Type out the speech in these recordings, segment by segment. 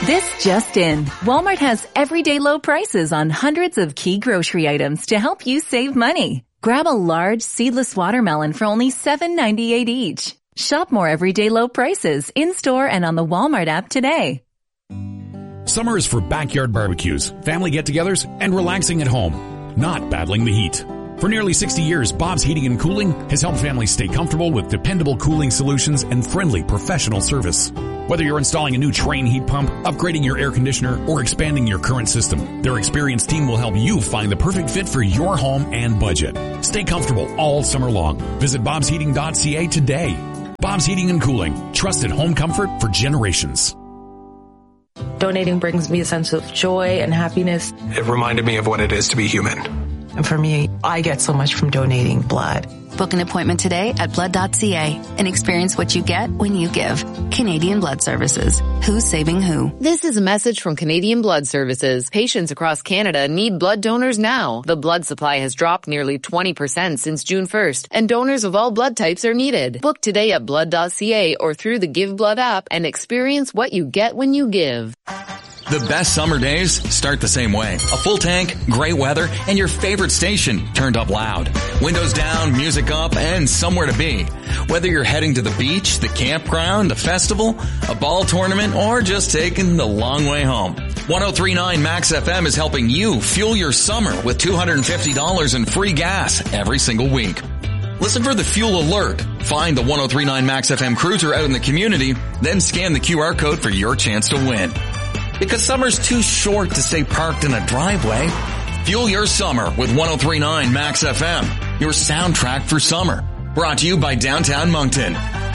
This just in. Walmart has everyday low prices on hundreds of key grocery items to help you save money. Grab a large seedless watermelon for only $7.98 each. Shop more everyday low prices in-store and on the Walmart app today. Summer is for backyard barbecues, family get-togethers, and relaxing at home, not battling the heat. For nearly 60 years, Bob's Heating and Cooling has helped families stay comfortable with dependable cooling solutions and friendly professional service. Whether you're installing a new Train heat pump, upgrading your air conditioner, or expanding your current system, their experienced team will help you find the perfect fit for your home and budget. Stay comfortable all summer long. Visit bobsheating.ca today. Bob's Heating and Cooling, trusted home comfort for generations. Donating brings me a sense of joy and happiness. It reminded me of what it is to be human. And for me, I get so much from donating blood. Book an appointment today at blood.ca and experience what you get when you give. Canadian Blood Services. Who's saving who? This is a message from Canadian Blood Services. Patients across Canada need blood donors now. The blood supply has dropped nearly 20% since June 1st, and donors of all blood types are needed. Book today at blood.ca or through the Give Blood app and experience what you get when you give. The best summer days start the same way. A full tank, great weather, and your favorite station turned up loud. Windows down, music up, and somewhere to be. Whether you're heading to the beach, the campground, a festival, a ball tournament, or just taking the long way home. 103.9 Max FM is helping you fuel your summer with $250 in free gas every single week. Listen for the fuel alert. Find the 103.9 Max FM cruiser out in the community, then scan the QR code for your chance to win. Because summer's too short to stay parked in a driveway. Fuel your summer with 103.9 Max FM, your soundtrack for summer. Brought to you by Downtown Moncton.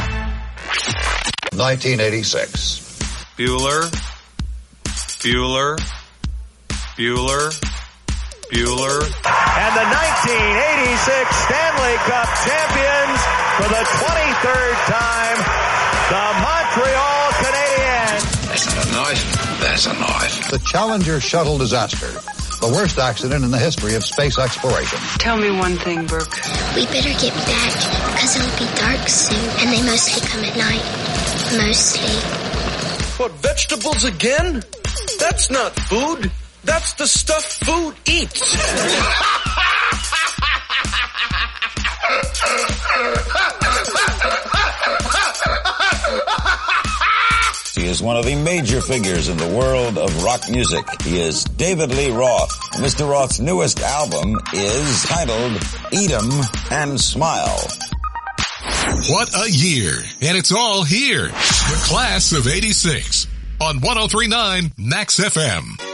1986. Bueller. And the 1986 Stanley Cup champions for the 23rd time, the Montreal Canadiens. That's not a knife. That's a knife. The Challenger shuttle disaster. The worst accident in the history of space exploration. Tell me one thing, Burke. We better get back, because it'll be dark soon. And they mostly come at night. Mostly. What, vegetables again? That's not food. That's the stuff food eats. He is one of the major figures in the world of rock music. He is David Lee Roth. Mr. Roth's newest album is titled Eat 'Em and Smile. What a year, and it's all here. The class of '86 on 103.9 Max FM.